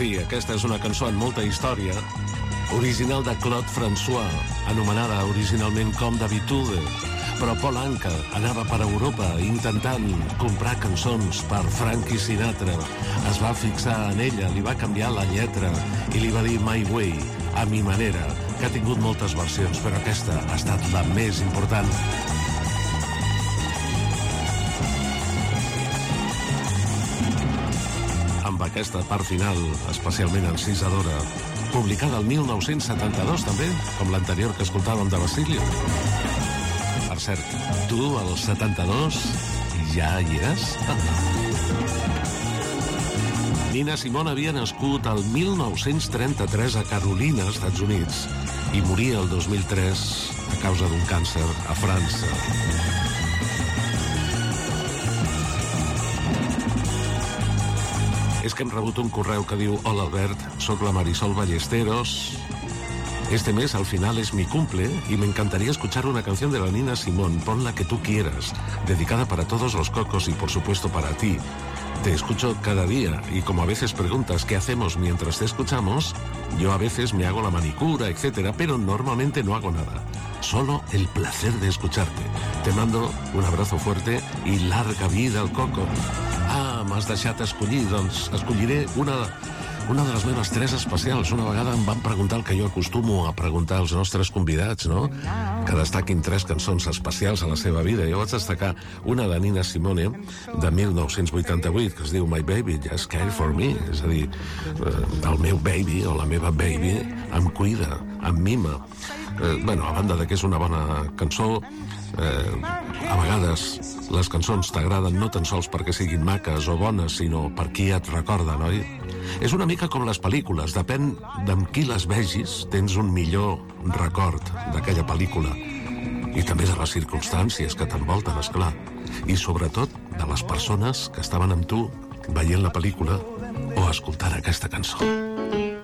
Sí, aquesta és una cançó amb molta història, original de Claude François, anomenada originalment com d'Habitude, però Paul Anka anava per Europa intentant comprar cançons per Frankie Sinatra. Es va fixar en ella, li va canviar la lletra i li va dir My Way, a mi manera, que ha tingut moltes versions, però aquesta ha estat la més important. Amb aquesta part final, especialment encisadora, publicada el 1972 també, com l'anterior que escoltàvem de Basilio. Per cert, tu, al 72, ja hi eres? Nina Simone havia nascut el 1933 a Carolina, Estats Units, i moria el 2003 a causa d'un càncer a França. És que hem rebut un correu que diu: Hola Albert, soc la Marisol Ballesteros. Este mes al final es mi cumple y me encantaría escuchar una canción de la Nina Simone, pon la que tú quieras, dedicada para todos los cocos y por supuesto para ti. Te escucho cada día y como a veces preguntas qué hacemos mientras te escuchamos, yo a veces me hago la manicura, etcétera, pero normalmente no hago nada. Solo el placer de escucharte. Te mando un abrazo fuerte y larga vida al coco. Ah, m'has deixat escollir, doncs escolliré una de les meves tres especials. Una vegada em van preguntar el que jo acostumo a preguntar als nostres convidats, no? Que destaquin tres cançons especials a la seva vida. Jo vaig destacar una de Nina Simone de 1988 que es diu My Baby Just Care For Me, és a dir, el meu baby o la meva baby em cuida, em mima. Bueno, a banda de que és una bona cançó, a vegades les cançons t'agraden no tan sols perquè siguin maques o bones, sinó per qui et recorda, oi? És una mica com les pel·lícules, depèn d'amb qui les vegis, tens un millor record d'aquella pel·lícula. I també de les circumstàncies que t'envolten, esclar. I sobretot de les persones que estaven amb tu veient la pel·lícula o escoltant aquesta cançó.